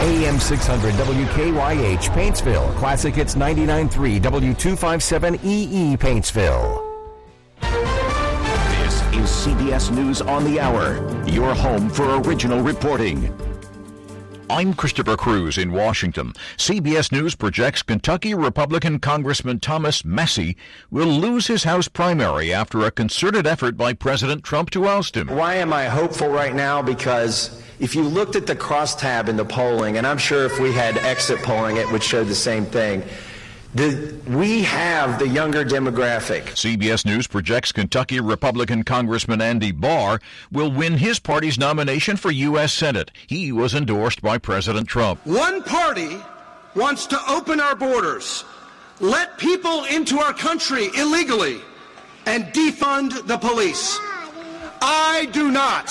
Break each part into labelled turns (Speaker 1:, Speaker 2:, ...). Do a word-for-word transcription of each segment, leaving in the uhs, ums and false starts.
Speaker 1: A M six hundred W K Y H, Paintsville. Classic Hits ninety-nine point three, W two fifty-seven E E, Paintsville.
Speaker 2: This is C B S News on the Hour, your home for original reporting. I'm Christopher Cruz in Washington. C B S News projects Kentucky Republican Congressman Thomas Massie will lose his House primary after a concerted effort by President Trump to oust him.
Speaker 3: Why am I hopeful right now? Because if you looked at the crosstab in the polling, and I'm sure if we had exit polling, it would show the same thing. The, we have the younger demographic.
Speaker 2: C B S News projects Kentucky Republican Congressman Andy Barr will win his party's nomination for U S Senate. He was endorsed by President Trump.
Speaker 4: One party wants to open our borders, let people into our country illegally, and defund the police. I do not.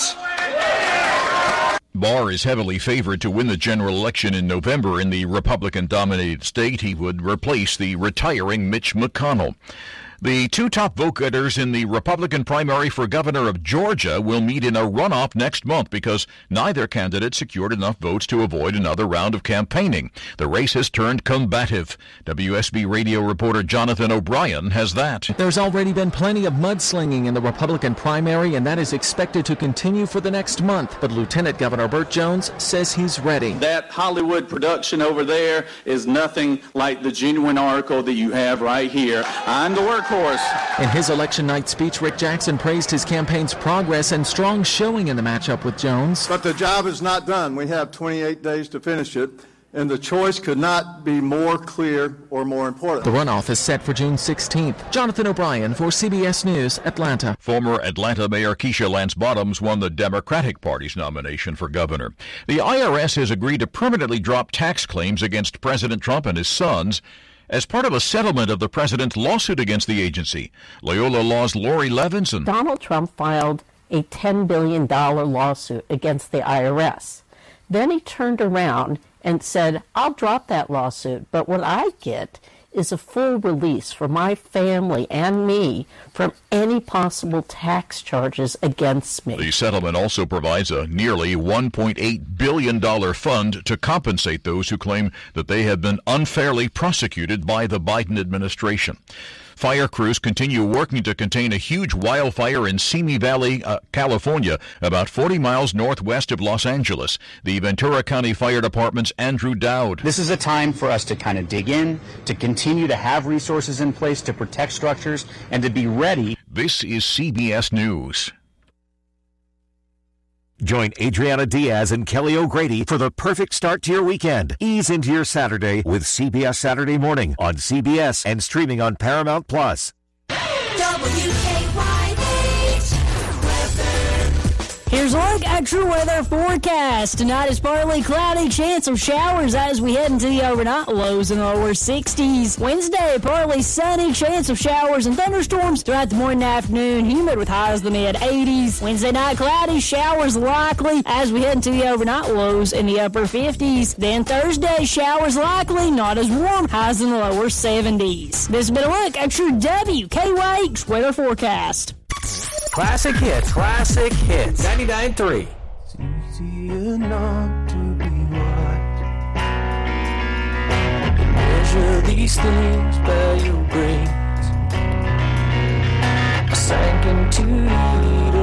Speaker 2: Barr is heavily favored to win the general election in November in the Republican-dominated state. He would replace the retiring Mitch McConnell. The two top vote-getters in the Republican primary for governor of Georgia will meet in a runoff next month because neither candidate secured enough votes to avoid another round of campaigning. The race has turned combative. W S B radio reporter Jonathan O'Brien has that.
Speaker 5: There's already been plenty of mudslinging in the Republican primary, and that is expected to continue for the next month. But Lieutenant Governor Burt Jones says he's ready.
Speaker 6: That Hollywood production over there is nothing like the genuine article that you have right here. I'm the workhorse.
Speaker 5: In his election night speech, Rick Jackson praised his campaign's progress and strong showing in the matchup with Jones.
Speaker 7: But the job is not done. We have twenty-eight days to finish it, and the choice could not be more clear or more important.
Speaker 5: The runoff is set for June sixteenth. Jonathan O'Brien for C B S News, Atlanta.
Speaker 2: Former Atlanta Mayor Keisha Lance Bottoms won the Democratic Party's nomination for governor. The I R S has agreed to permanently drop tax claims against President Trump and his sons as part of a settlement of the president's lawsuit against the agency. Loyola Law's Lori Levinson.
Speaker 8: Donald Trump filed a ten billion dollars lawsuit against the I R S. Then he turned around and said, I'll drop that lawsuit, but what I get is a full release for my family and me from any possible tax charges against me.
Speaker 2: The settlement also provides a nearly one point eight billion dollars fund to compensate those who claim that they have been unfairly prosecuted by the Biden administration. Fire crews continue working to contain a huge wildfire in Simi Valley, uh, California, about forty miles northwest of Los Angeles. The Ventura County Fire Department's Andrew Dowd.
Speaker 9: This is a time for us to kind of dig in, to continue to have resources in place to protect structures, and to be ready.
Speaker 2: This is C B S News.
Speaker 1: Join Adriana Diaz and Kelly O'Grady for the perfect start to your weekend. Ease into your Saturday with C B S Saturday Morning on C B S and streaming on Paramount Plus.
Speaker 10: W K Y H
Speaker 11: Here's a look at true weather forecast. Tonight is partly cloudy, chance of showers as we head into the overnight, lows in the lower sixties. Wednesday, partly sunny, chance of showers and thunderstorms throughout the morning and afternoon, humid with highs in the mid eighties. Wednesday night, cloudy, showers likely as we head into the overnight, lows in the upper fifties. Then Thursday, showers likely, not as warm, highs in the lower seventies. This has been a look at true W K Y H weather forecast.
Speaker 1: Classic Hits, Classic Hits, ninety-nine point three.
Speaker 12: It's easier not to be right. I can measure these things by your brains. I sank into it